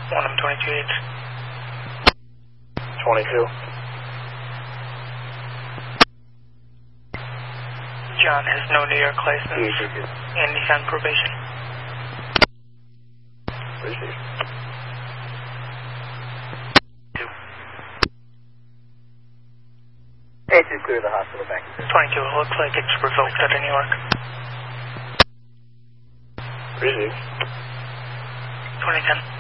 1M22H. 22. John has no New York license and he's on probation. Appreciate it. 82, clear the hospital back. 22, it looks like it's revoked out of New York. Appreciate it. 2010.